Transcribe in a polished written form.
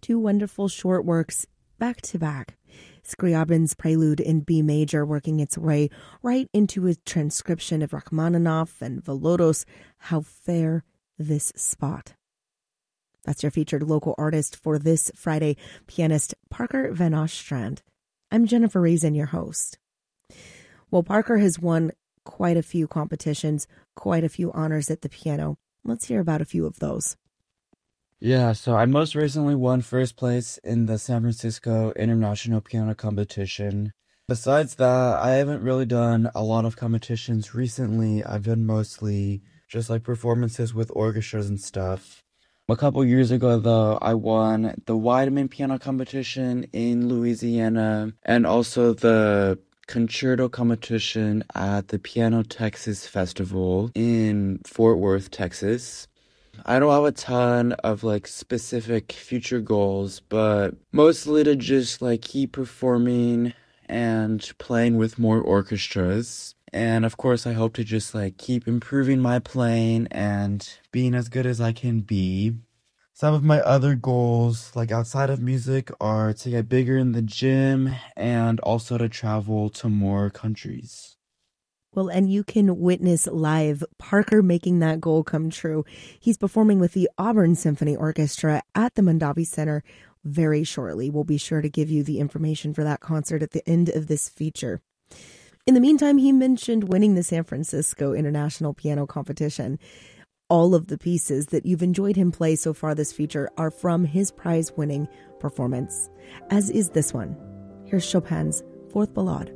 two wonderful short works back to back. Scriabin's Prelude in B major, working its way right into a transcription of Rachmaninoff and Voloddos, How Fair This Spot. That's your featured local artist for this Friday, pianist Parker Van Ostrand. I'm Jennifer Reason, your host. Well, Parker has won quite a few competitions, quite a few honors at the piano. Let's hear about a few of those. Yeah, so I most recently won first place in the San Francisco International Piano Competition. Besides that, I haven't really done a lot of competitions recently. I've done mostly just like performances with orchestras and stuff. A couple years ago, though, I won the Weideman Piano Competition in Louisiana and also the concerto competition at the Piano Texas Festival in Fort Worth, Texas. I don't have a ton of like specific future goals, but mostly to just like keep performing and playing with more orchestras. And of course, I hope to just like keep improving my playing and being as good as I can be. Some of my other goals, like outside of music, are to get bigger in the gym and also to travel to more countries. Well, and you can witness live Parker making that goal come true. He's performing with the Auburn Symphony Orchestra at the Mondavi Center very shortly. We'll be sure to give you the information for that concert at the end of this feature. In the meantime, he mentioned winning the San Francisco International Piano Competition. All of the pieces that you've enjoyed him play so far this feature are from his prize-winning performance, as is this one. Here's Chopin's Fourth Ballade.